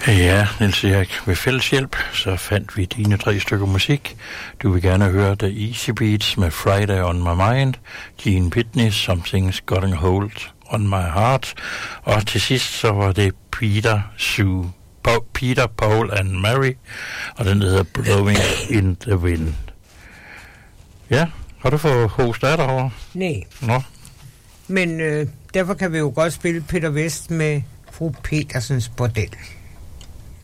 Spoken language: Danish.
Ja, Niels Erik, ved fælles hjælp, så fandt vi dine 3 stykker musik. Du vil gerne høre The Easy Beats med Friday on My Mind, Gene Pitney, Something's Got a Hold on My Heart, og til sidst så var det Peter, Paul and Mary, og den hedder Blowing in the Wind. Ja, har du fået host af derovre? Nej. Nå. Men derfor kan vi jo godt spille Peter Vest med Fru Petersens Bordel.